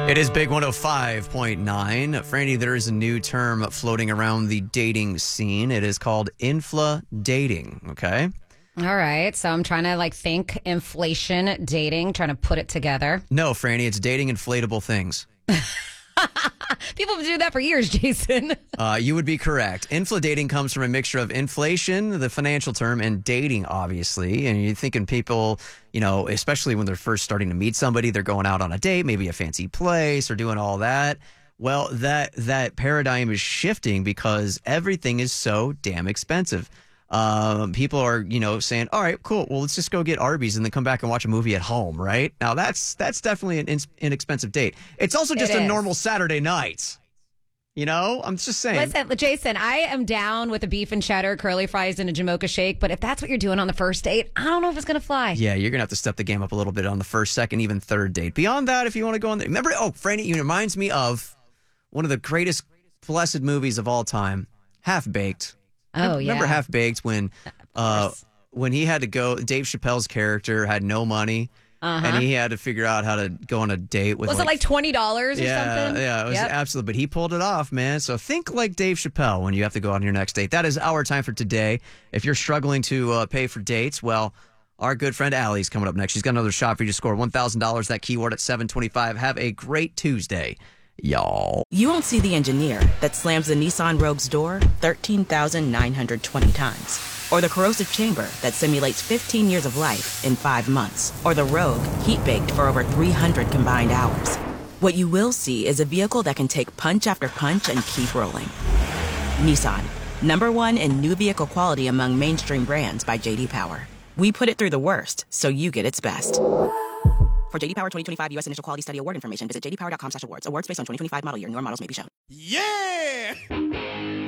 It is Big 105.9. Franny, there is a new term floating around the dating scene. It is called infla-dating, okay? All right. So I'm trying to think inflation, dating, trying to put it together. No, Franny, it's dating inflatable things. People have been doing that for years, Jason. You would be correct. Infla-dating comes from a mixture of inflation, the financial term, and dating, obviously. And you're thinking people, especially when they're first starting to meet somebody, they're going out on a date, maybe a fancy place or doing all that. Well, that paradigm is shifting because everything is so damn expensive. People are, saying, all right, cool. Well, let's just go get Arby's and then come back and watch a movie at home, right? Now, that's definitely an inexpensive date. It's also just a normal Saturday night. I'm just saying. Listen, Jason, I am down with a beef and cheddar, curly fries, and a Jamocha shake. But if that's what you're doing on the first date, I don't know if it's going to fly. Yeah, you're going to have to step the game up a little bit on the first, second, even third date. Beyond that, if you want to go on there. Remember, Franny, it reminds me of one of the greatest blessed movies of all time, Half-Baked. Oh, yeah. Remember Half-Baked when he had to go, Dave Chappelle's character had no money, and he had to figure out how to go on a date with Was it like $20 or something? Yeah, it was absolutely, but he pulled it off, man. So think like Dave Chappelle when you have to go on your next date. That is our time for today. If you're struggling to pay for dates, well, our good friend Allie's coming up next. She's got another shot for you to score $1,000, that keyword at 725. Have a great Tuesday, y'all. You won't see the engineer that slams the Nissan Rogue's door 13,920 times. Or the corrosive chamber that simulates 15 years of life in 5 months. Or the Rogue heat-baked for over 300 combined hours. What you will see is a vehicle that can take punch after punch and keep rolling. Nissan, #1 in new vehicle quality among mainstream brands by J.D. Power. We put it through the worst, so you get its best. For J.D. Power 2025 U.S. Initial Quality Study Award information, visit jdpower.com/awards. Awards based on 2025 model year. Newer models may be shown. Yeah!